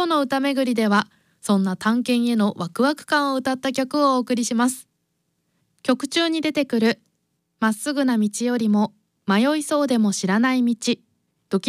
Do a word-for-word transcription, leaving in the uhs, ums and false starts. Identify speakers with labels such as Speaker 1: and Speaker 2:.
Speaker 1: 今日の歌めぐりではそんな探検へのワクワク感を歌った曲をお送りします。曲中に出てくるまっすぐな道よりも迷いそうでも知らない道